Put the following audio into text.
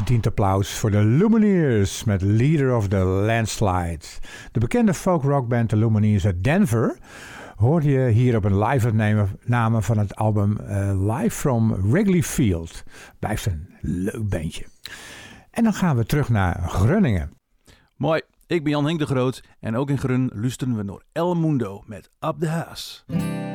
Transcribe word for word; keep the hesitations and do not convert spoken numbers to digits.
verdiend applaus voor de Lumineers met Leader of the Landslide. De bekende folk-rockband de Lumineers uit Denver hoorde je hier op een live opname van het album uh, Live from Wrigley Field. Blijft een leuk bandje. En dan gaan we terug naar Groningen. Mooi, ik ben Jan Henk de Groot en ook in Grun luisteren we naar El Mundo met Up the House.